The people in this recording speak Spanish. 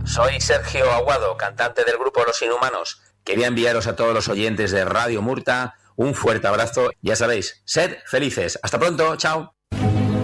Soy Sergio Aguado, cantante del grupo Los Inhumanos. Quería enviaros a todos los oyentes de Radio Murta un fuerte abrazo. Ya sabéis, sed felices. Hasta pronto, chao.